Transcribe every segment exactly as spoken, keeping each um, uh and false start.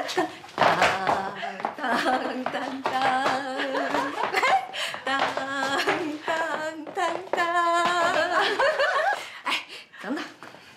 当当当，当当当当。哎，等等。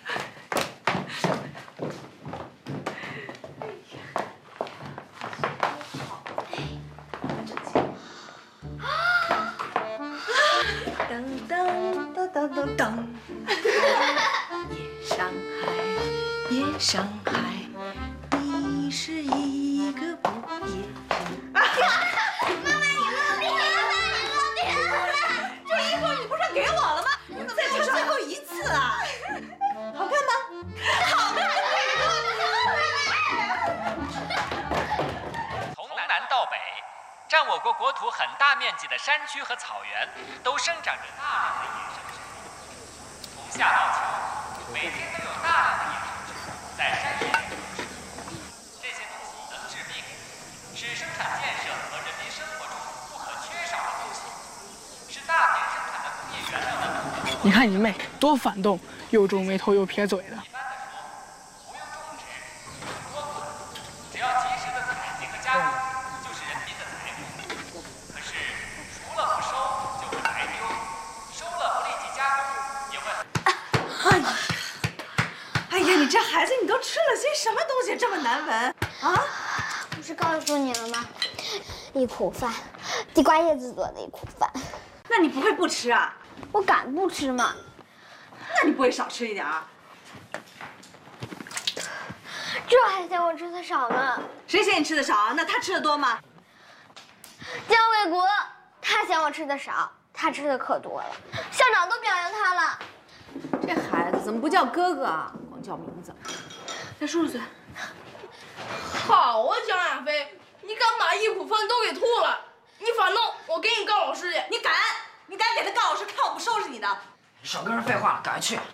当当当当当当，夜上海，夜上海，你是一个不夜城。妈妈，你落地了，你落地了！这衣服你不是给我了吗？再唱最后一次啊！好看吗？好看！ 从南到北。 占我国国土很大面积的山区和草原，都生长着大量的野生植物。从下到桥，每天都有大量的野生植物在山野里种植。这些东西能治病，是生产建设和人民生活中不可缺少的东西，是大田生产的工业原料的。 你看你妹多反动，又皱眉头又撇嘴的。 你这孩子，你都吃了些什么东西这么难闻啊？ 不是告诉你了吗？一苦饭，地瓜叶子做的一苦饭。 那你不会不吃啊？ 我敢不吃吗？ 那你不会少吃一点啊？ 这还嫌我吃的少呢？ 谁嫌你吃的少啊？那他吃的多吗？ 姜伟国，他嫌我吃的少，他吃的可多了，校长都表扬他了。 这孩子怎么不叫哥哥啊？ 叫名字，再说说嘴。 好啊，蒋亚飞，你敢把一苦饭都给吐了？你反动，我给你告老师去。 你敢？你敢给他告老师，看我不收拾你的！ 少跟人废话了，赶快去。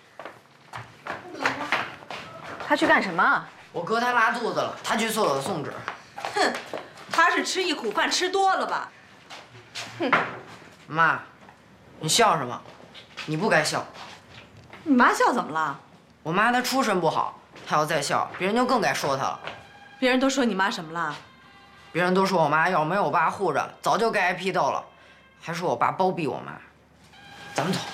他去干什么？ 我哥他拉肚子了，他去厕所送纸。 哼，他是吃一苦饭吃多了吧？哼， 妈，你笑什么？你不该笑。 你妈笑怎么了？ 我妈她出身不好，她要再笑，别人就更该说她了。 别人都说你妈什么了？ 别人都说我妈要没有我爸护着，早就该挨批斗了，还说我爸包庇我妈。咱们走。